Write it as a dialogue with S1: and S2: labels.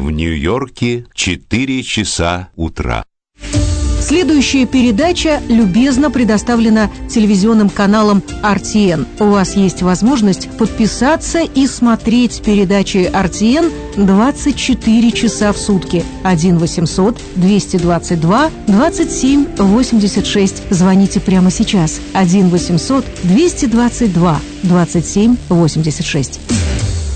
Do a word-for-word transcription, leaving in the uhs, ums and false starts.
S1: В Нью-Йорке четыре часа утра.
S2: Следующая передача любезно предоставлена телевизионным каналом эр ти эн. У вас есть возможность подписаться и смотреть передачи эр ти эн двадцать четыре часа в сутки. один восемьсот двести двадцать два двадцать семь восемьдесят шесть. Звоните прямо сейчас. один восемьсот двести двадцать два двадцать семь восемьдесят шесть.